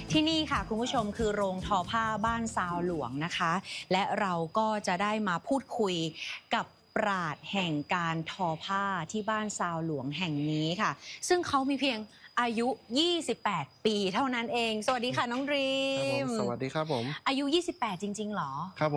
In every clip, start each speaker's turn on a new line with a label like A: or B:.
A: ที่นี่ค่ะคุณผู้ชมคือโรงทอผ้าบ้านซาวหลวงนะคะและเราก็จะได้มาพูดคุยกับปราชญ์แห่งการทอผ้าที่บ้านซาวหลวงแห่งนี้ค่ะซึ่งเขามีเพียงอายุ28ปีเท่านั้นเองสวัสดีค่ะน้องดรีม
B: สวัสดีครับผม
A: อายุ28จริงๆหรอ
B: ครับผม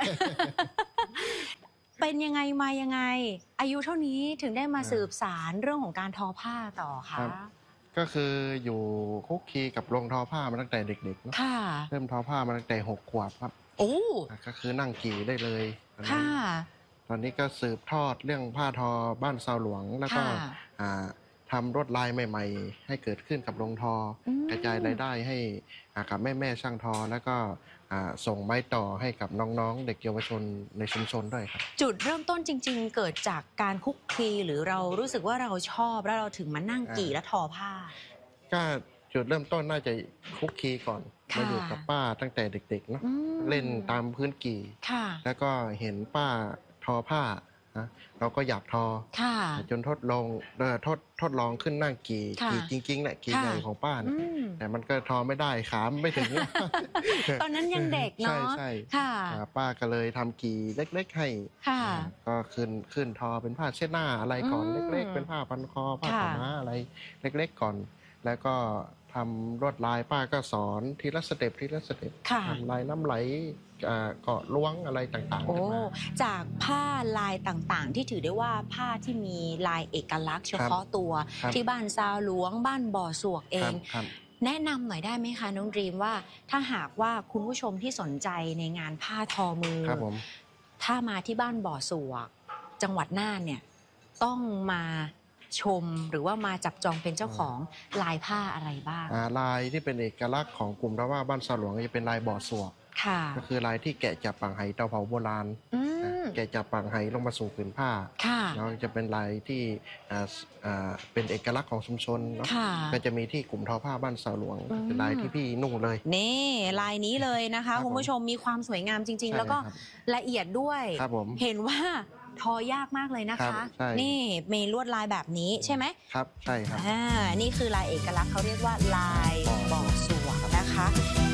A: เป็นยังไงมายังไงอายุเท่านี้ถึงได้มาสืบสานเรื่องของการทอผ้าต่อคะ
B: ก็คืออยู่คุกคีกับโรงทอผ้ามาตั้งแต่เด็กๆเนาะเริ่มทอผ้ามาตั้งแต่6 ขวบครับ
A: โอ้
B: ก็คือนั่งกี่ได้เลย
A: ค่ะ
B: ตอนนี้ก็สืบทอดเรื่องผ้าทอบ้านซาวหลวงแล้วก็ทำลวดลายใหม่ๆให้เกิดขึ้นกับโรงทอกระจายรายได้ให้กับแม่ๆช่างทอแล้วก็ส่งไม้ต่อให้กับน้องๆเด็กเยาวชนในชุมชนด้วยครับ
A: จุดเริ่มต้นจริงๆเกิดจากการคุกคีหรือเรารู้สึกว่าเราชอบแล้วเราถึงมานั่งกี่และทอผ้า
B: ก็จุดเริ่มต้นน่าจะคุกคีก่อนมาอยู่กับป้าตั้งแต่เด็กๆเนาะเล่นตามพื้นกี่แล้วก็เห็นป้าทอผ้าเราก็อยากทอจนทดลองขึ้นนั่งกี่จริงๆแหละกี่ใหญ่ของป้าแต่มันก็ทอไม่ได้ขาไม่ถึง
A: ตอนนั้นยังเด็กเนาะ
B: ใช่ป้าก็เลยทำกี่เล็กๆให้ก็ขึ้นทอเป็นผ้าเช็ดหน้าอะไรก่อนเล็กๆเป็นผ้าพันคอผ้าขาวม้าอะไรเล็กๆก่อนแล้วก็ทำลวดลายป้าก็สอนทีละสเต็ปทำลายน้ำไหลเกาะล้วงอะไรต่างๆ
A: โอ้จากผ้าลายต่างๆที่ถือได้ว่าผ้าที่มีลายเอกลักษณ์เฉพาะตัวที่บ้านซาวหลวงบ้านบ่อสวกเองแนะนำหน่อยได้ไหมคะน้องดรีมว่าถ้าหากว่าคุณผู้ชมที่สนใจในงานผ้าทอมือถ้ามาที่บ้านบ่อสวกจังหวัดน่านเนี่ยต้องมาชมหรือว่ามาจับจองเป็นเจ้าของลายผ้าอะไรบ้าง
B: ลายที่เป็นเอกลักษณ์ของกลุ่มทอผ้าบ้านซาวหลวงจะเป็นลายบ่อสวกก็คือลายที่แกะจากปังไหเตาเผาโบราณแกะจากปังไหลงมาสู่ผืนผ้าแล้วจะเป็นลายที่เป็นเอกลักษณ์ของชุมชนเนาะก็จะมีที่กลุ่มทอผ้าบ้านซาวหลวงเป็นลายที่พี่นุ่งเลย
A: นี่ลายนี้เลยนะคะคุณผู้ชมมีความสวยงามจริงๆแล้วก็ละเอียดด้วยเห็นว่าทอยากมากเลยนะคะนี่มีลวดลายแบบนี้ใช่ไหม
B: ครับใช่ครับ
A: นี่คือลายเอกลักษณ์เขาเรียกว่าลายบ่อสวกนะคะ